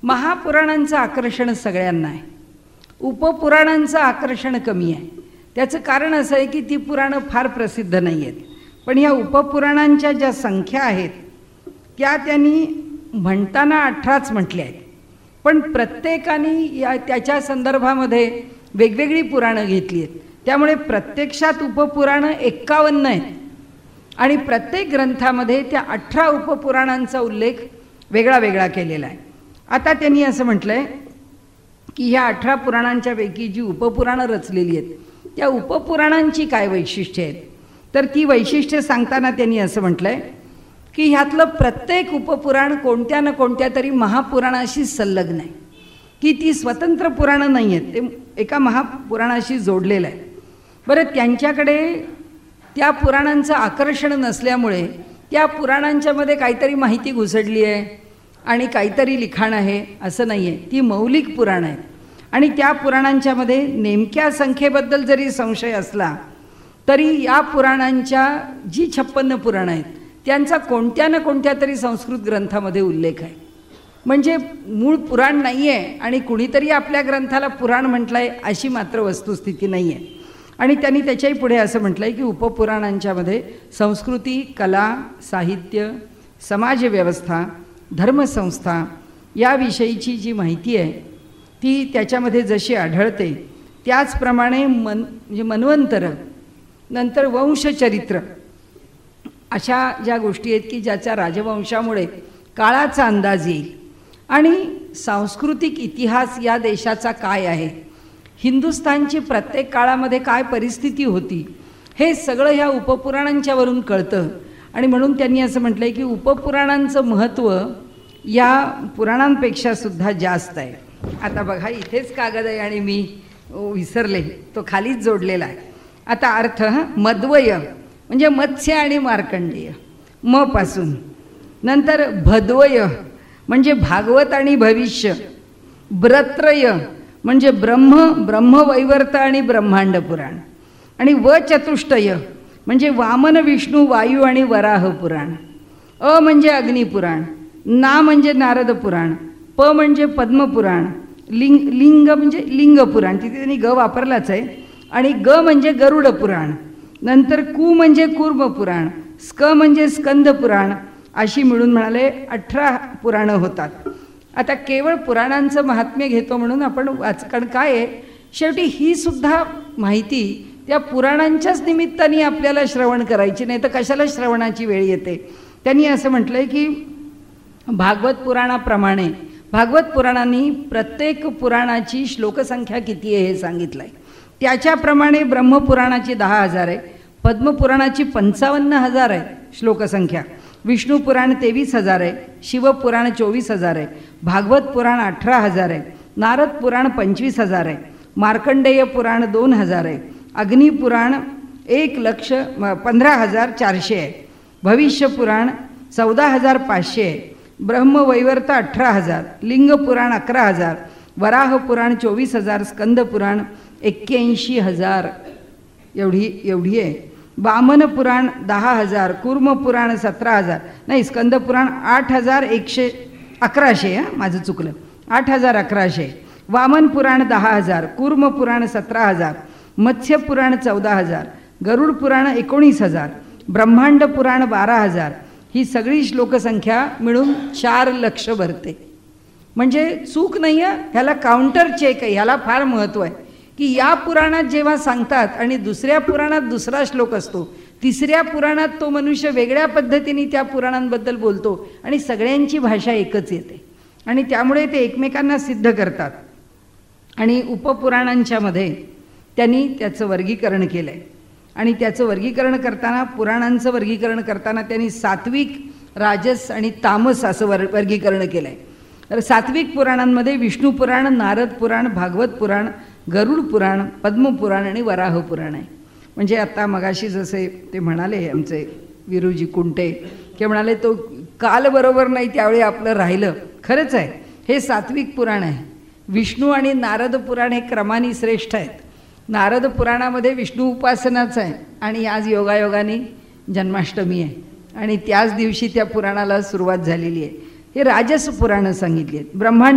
महापुराणांचं आकर्षण सगळ्यांना आहे, उपपुराणांचं आकर्षण कमी आहे. त्याचं कारण असं आहे की ती पुराणं फार प्रसिद्ध नाही आहेत. पण ह्या उपपुराणांच्या ज्या संख्या आहेत त्या त्यांनी म्हणताना 18च म्हटल्या आहेत, पण प्रत्येकाने त्याच्या संदर्भामध्ये वेगवेगळी पुराणं घेतली आहेत. त्यामुळे प्रत्यक्षात उपपुराणं 51 आहेत आणि प्रत्येक ग्रंथामध्ये त्या 18 उपपुराणांचा उल्लेख वेगळा वेगळा केलेला आहे. आता त्यांनी असं म्हटलं आहे की ह्या 18 पुराणांच्या पैकी जी उपपुराणं रचलेली आहेत त्या उपपुराणांची काय वैशिष्ट्ये आहेत, तर ती वैशिष्ट्ये सांगताना त्यांनी असं म्हटलं आहे की ह्यातलं प्रत्येक उपपुराण कोणत्या ना कोणत्या तरी महापुराणाशी संलग्न आहे, की ती स्वतंत्र पुराणं नाही आहेत, ते एका महापुराणाशी जोडलेलं आहे. बरं, त्यांच्याकडे त्या पुराणांचं आकर्षण नसल्यामुळे त्या पुराणांच्यामध्ये काहीतरी माहिती घुसडली आहे आणि काहीतरी लिखाण आहे असं नाही आहे. ती मौलिक पुराणं आहेत आणि त्या पुराणांच्यामध्ये नेमक्या संख्येबद्दल जरी संशय असला तरी या पुराणांच्या जी 56 पुराणं आहेत त्यांचा कोणत्या ना कोणत्या तरी संस्कृत ग्रंथामध्ये उल्लेख आहे. म्हणजे मूळ पुराण नाही आहे आणि कुणीतरी आपल्या ग्रंथाला पुराण म्हटलं आहे अशी मात्र वस्तुस्थिती नाही आहे. आणि त्यांनी त्याच्याही पुढे असं म्हटलं आहे की उपपुराणांच्यामध्ये संस्कृती, कला, साहित्य, समाजव्यवस्था, धर्मसंस्था याविषयीची जी माहिती आहे ती त्याच्यामध्ये जशी आढळते त्याचप्रमाणे म्हणजे मन्वंतर, नंतर वंशचरित्र अशा ज्या गोष्टी आहेत की ज्याच्या राजवंशामुळे काळाचा अंदाज येईल आणि सांस्कृतिक इतिहास या देशाचा काय आहे, हिंदुस्थानची प्रत्येक काळामध्ये काय परिस्थिती होती, हे सगळं ह्या उपपुराणांच्यावरून कळतं. आणि म्हणून त्यांनी असं म्हटलं आहे की उपपुराणांचं महत्त्व या पुराणांपेक्षा सुद्धा जास्त आहे. आता बघा, इथेच कागद आहे आणि मी विसरले, तो खालीच जोडलेला आहे. आता अर्थ, मद्वय म्हणजे मत्स्य आणि मार्कंडेय, म पासून. नंतर भद्वय म्हणजे भागवत आणि भविष्य. ब्रत्रय म्हणजे ब्रह्मवैवर्त आणि ब्रह्मांड पुराण. आणि व चतुष्टय म्हणजे वामन, विष्णू, वायू आणि वराह पुराण. अ म्हणजे अग्निपुराण. ना म्हणजे नारद पुराण. प म्हणजे पद्मपुराण. लिंग म्हणजे लिंग पुराण, तिथे त्यांनी ग वापरलाच आहे. आणि ग म्हणजे गरुड पुराण. नंतर कु म्हणजे कूर्म पुराण. स्क म्हणजे स्कंद पुराण. अशी मिळून म्हणाले 18 पुराणं होतात. आता केवळ पुराणांचं महात्म्य घेतो म्हणून आपण कारण काय आहे, शेवटी ही सुद्धा माहिती त्या पुराणांच्याच निमित्ताने आपल्याला श्रवण करायची, नाही तर कशाला श्रवणाची वेळ येते. त्यांनी असं म्हटलं आहे की भागवत पुराणाप्रमाणे भागवत पुराणांनी प्रत्येक पुराणाची श्लोकसंख्या किती आहे हे सांगितलं आहे. त्याच्याप्रमाणे ब्रह्मपुराणाची 10,000 आहे, पद्मपुराणाची 55,000 आहे श्लोकसंख्या, विष्णू पुराण 23,000 आहे, शिवपुराण 24,000 आहे, भागवत पुराण 18,000 आहे, नारद पुराण 25,000 आहे, मार्कंडेय पुराण 2,000 आहे, अग्निपुराण 1,15,400 आहे, भविष्य पुराण 14,500 आहे, ब्रह्मवैवर्त 18,000, लिंग पुराण 11,000, वराह पुराण 24,000, स्कंद पुराण 81,000 एवढी आहे, वामन पुराण 10,000, कूर्म पुराण 17,000, नाही स्कंद पुराण 8,1100, माझं चुकलं, 8,1100, वामन पुराण 10,000, कूर्म पुराण 17,000, मत्स्य पुराण 14,000, गरुड पुराण 19,000, ब्रह्मांड पुराण 12,000. ही सगळी श्लोकसंख्या मिळून 4,00,000 भरते. म्हणजे चूक नाही आहे, ह्याला काउंटर चेक आहे. ह्याला फार महत्त्व आहे की या पुराणात जेव्हा सांगतात आणि दुसऱ्या पुराणात दुसरा श्लोक असतो, तिसऱ्या पुराणात तो मनुष्य वेगळ्या पद्धतीने त्या पुराणांबद्दल बोलतो आणि सगळ्यांची भाषा एकच येते आणि त्यामुळे ते एकमेकांना सिद्ध करतात. आणि उपपुराणांच्यामध्ये त्यांनी त्याचं वर्गीकरण केलं आहे आणि त्याचं वर्गीकरण करताना, पुराणांचं वर्गीकरण करताना त्यांनी सात्विक, राजस आणि तामस असं वर्गीकरण केलं आहे. तर सात्विक पुराणांमध्ये विष्णू पुराण, नारद पुराण, भागवत पुराण, गरुड पुराण, पद्मपुराण आणि वराह पुराण आहे. म्हणजे आता मगाशी जसे ते म्हणाले आमचे विरूजी कुंटे, की म्हणाले तो काल बरोबर नाही त्यावेळी आपलं राहिलं. खरंच आहे, हे सात्विक पुराण आहे. विष्णू आणि नारद पुराण हे क्रमाने श्रेष्ठ आहेत. नारद पुराणामध्ये विष्णू उपासनाच आहे आणि आज योगायोगाने जन्माष्टमी आहे आणि त्याच दिवशी त्या पुराणाला सुरुवात झालेली आहे. हे राजस पुराणं सांगितली आहेत. ब्रह्मांड